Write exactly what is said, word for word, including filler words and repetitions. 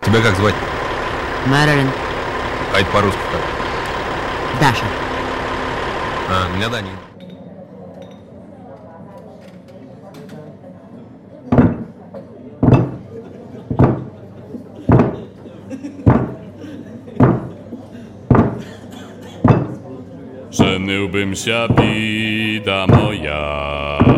Тебя как звать? Мэрилин. А это по-русски как? Даша. А, меня Данил. Żeniłbym się, bida moja,